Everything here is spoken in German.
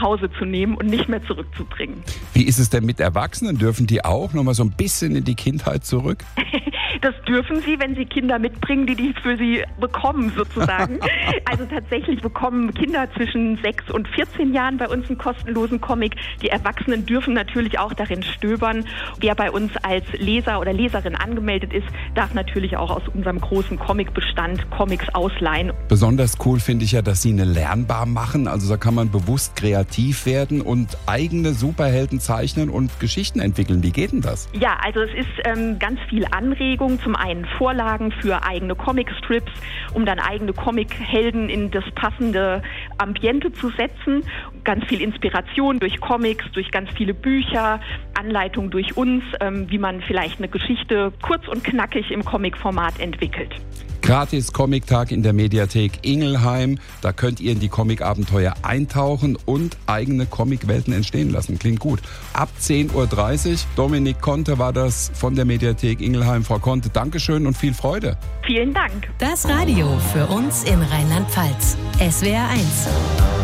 Hause zu nehmen und nicht mehr zurückzubringen. Wie ist es denn mit Erwachsenen? Dürfen die auch noch mal so ein bisschen in die Kindheit zurück? Das dürfen sie, wenn sie Kinder mitbringen, die für sie bekommen sozusagen. Also tatsächlich bekommen Kinder zwischen 6 und 14 Jahren bei uns einen kostenlosen Comic. Die Erwachsenen dürfen natürlich auch darin stöbern. Wer bei uns als Leser oder Leserin angemeldet ist, darf natürlich auch aus unserem großen Comicbestand Comics ausleihen. Besonders cool finde ich ja, dass Sie eine Lernbar machen. Also da kann man bewusst kreativ werden und eigene Superhelden zeichnen und Geschichten entwickeln. Wie geht denn das? Ja, also es ist ganz viel Anregung. Zum einen Vorlagen für eigene Comicstrips, um dann eigene Comichelden in das passende Ambiente zu setzen. Ganz viel Inspiration durch Comics, durch ganz viele Bücher, Anleitung durch uns, wie man vielleicht eine Geschichte kurz und knackig im Comicformat entwickelt. Gratis Comic-Tag in der Mediathek Ingelheim. Da könnt ihr in die Comic-Abenteuer eintauchen und eigene Comicwelten entstehen lassen. Klingt gut. Ab 10.30 Uhr. Dominik Conte war das von der Mediathek Ingelheim. Frau Conte, Dankeschön und viel Freude. Vielen Dank. Das Radio für uns in Rheinland-Pfalz. SWR 1.